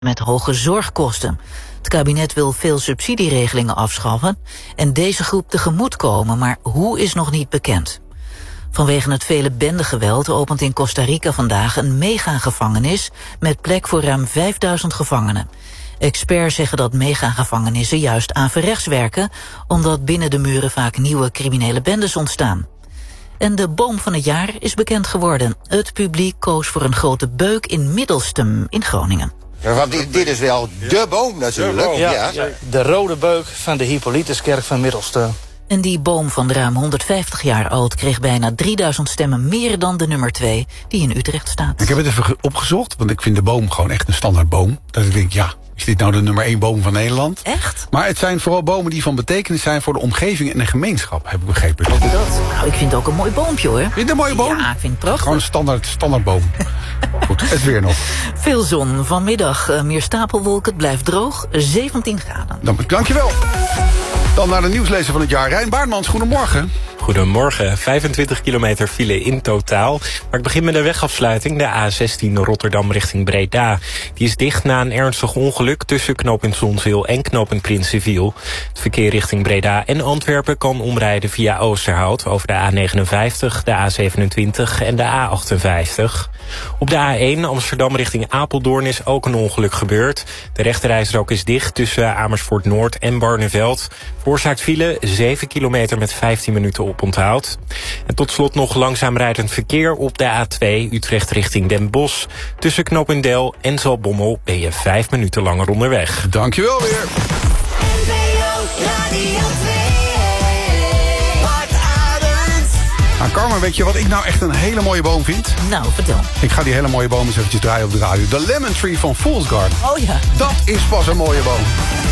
met hoge zorgkosten. Het kabinet wil veel subsidieregelingen afschaffen en deze groep tegemoetkomen, maar hoe is nog niet bekend. Vanwege het vele bendegeweld opent in Costa Rica vandaag een megagevangenis met plek voor ruim 5000 gevangenen. Experts zeggen dat megagevangenissen juist averechts werken, omdat binnen de muren vaak nieuwe criminele bendes ontstaan. En de boom van het jaar is bekend geworden. Het publiek koos voor een grote beuk in Middelstum in Groningen. Ja, want dit is wel dé boom natuurlijk. Ja, de rode beuk van de Hippolytuskerk van Middelstum. En die boom van ruim 150 jaar oud kreeg bijna 3000 stemmen meer dan de nummer 2 die in Utrecht staat. Ik heb het even opgezocht, want ik vind de boom gewoon echt een standaardboom. Dat ik denk, ja, is dit nou de nummer 1 boom van Nederland? Echt? Maar het zijn vooral bomen die van betekenis zijn voor de omgeving en de gemeenschap, heb ik begrepen. Dat? Nou, ik vind het ook een mooi boompje, hoor. Vind je het een mooie boom? Ja, ik vind het prachtig. Gewoon een standaardboom. Goed, het weer nog. Veel zon. Vanmiddag meer stapelwolken. Het blijft droog. 17 graden. Dankjewel. Dan naar de nieuwslezer van het jaar. Rijn Baartmans, goedemorgen. Goedemorgen, 25 kilometer file in totaal. Maar ik begin met de wegafsluiting, de A16 Rotterdam richting Breda. Die is dicht na een ernstig ongeluk tussen knooppunt Zonzeel en knooppunt Prinsenviel. Het verkeer richting Breda en Antwerpen kan omrijden via Oosterhout over de A59, de A27 en de A58. Op de A1 Amsterdam richting Apeldoorn is ook een ongeluk gebeurd. De rechterrijstrook is dicht tussen Amersfoort Noord en Barneveld. Veroorzaakt file 7 kilometer met 15 minuten oponthoud. En tot slot nog langzaam rijdend verkeer op de A2 Utrecht richting Den Bosch. Tussen Knopendel en Zaltbommel ben je 5 minuten langer onderweg. Dankjewel weer. Nou, Carmen, weet je wat ik nou echt een hele mooie boom vind? Nou, vertel. Ik ga die hele mooie boom eens eventjes draaien op de radio. De Lemon Tree van Fool's Garden. Oh ja. Dat is pas een mooie boom.